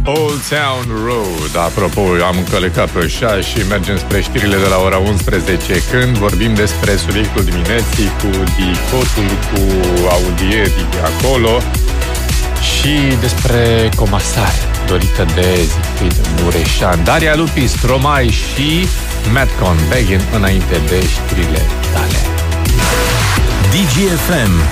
Old Town Road. Apropo, am încălecat pe așa și mergem spre știrile de la ora 11, când vorbim despre subiectul dimineții cu dicotul, cu audieri acolo și despre comasare dorită de Siegfried Mureșan. Daria Lupi, Stromae și Madcon Begin înainte de știrile tale. DGFM